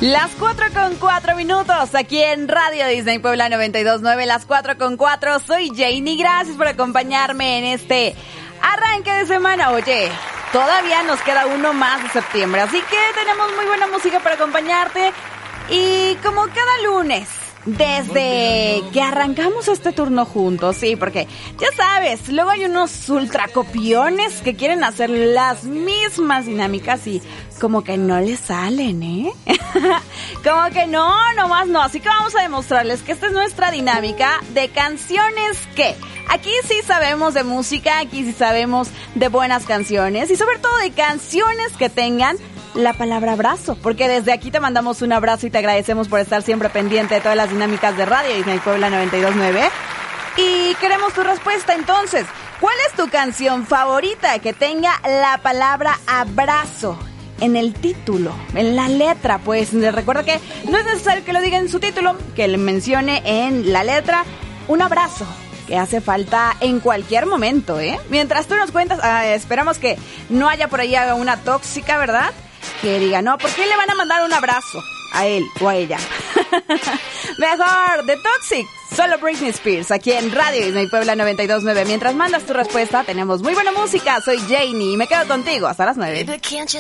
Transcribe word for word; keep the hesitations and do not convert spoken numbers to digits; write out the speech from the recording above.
Las cuatro con cuatro minutos aquí en Radio Disney Puebla noventa y dos punto nueve, las cuatro con cuatro. Soy Janie, gracias por acompañarme en este arranque de semana. Oye, todavía nos queda uno más de septiembre, así que tenemos muy buena música para acompañarte. Y como cada lunes, desde que arrancamos este turno juntos, sí, porque ya sabes, luego hay unos ultracopiones que quieren hacer las mismas dinámicas y como que no les salen, ¿eh? Como que no, nomás no. Así que vamos a demostrarles que esta es nuestra dinámica de canciones que aquí sí sabemos de música, aquí sí sabemos de buenas canciones y sobre todo de canciones que tengan la palabra abrazo, porque desde aquí te mandamos un abrazo y te agradecemos por estar siempre pendiente de todas las dinámicas de Radio Disney Puebla noventa y dos punto nueve. Y queremos tu respuesta entonces. ¿Cuál es tu canción favorita que tenga la palabra abrazo en el título, en la letra? Pues recuerda que no es necesario que lo diga en su título, que le mencione en la letra un abrazo que hace falta en cualquier momento, ¿eh? Mientras tú nos cuentas, ah, esperamos que no haya por ahí una tóxica, ¿verdad? Que diga, no, ¿por qué le van a mandar un abrazo a él o a ella? Mejor, The Toxic, solo Britney Spears, aquí en Radio Disney Puebla noventa y dos punto nueve. Mientras mandas tu respuesta, tenemos muy buena música. Soy Janie y me quedo contigo hasta las nueve.